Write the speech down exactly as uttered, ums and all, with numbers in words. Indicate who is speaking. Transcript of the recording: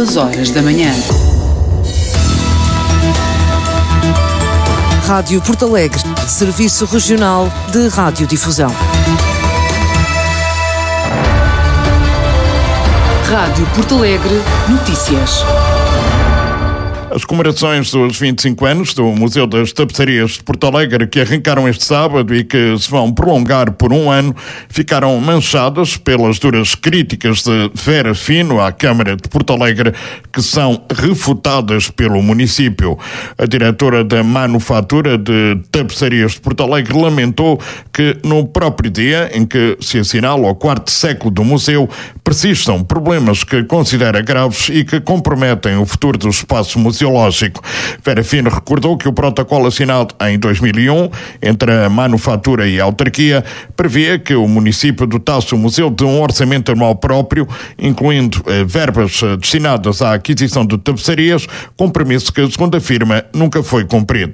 Speaker 1: duas horas da manhã.
Speaker 2: Rádio Porto Alegre, Serviço Regional de Radiodifusão.
Speaker 1: Rádio Porto Alegre, notícias.
Speaker 3: As comemorações dos vinte e cinco anos do Museu das Tapeçarias de Porto Alegre, que arrancaram este sábado e que se vão prolongar por um ano, ficaram manchadas pelas duras críticas de Vera Fino à Câmara de Porto Alegre, que são refutadas pelo município. A diretora da Manufatura de Tapeçarias de Porto Alegre lamentou que no próprio dia em que se assinala o quarto século do museu, persistam problemas que considera graves e que comprometem o futuro do espaço museológico. Vera Fino recordou que o protocolo assinado em dois mil e um entre a Manufatura e a autarquia previa que o município dotasse o museu de um orçamento anual próprio, incluindo eh, verbas eh, destinadas à aquisição de tapeçarias, compromisso que, segundo a firma, nunca foi cumprido.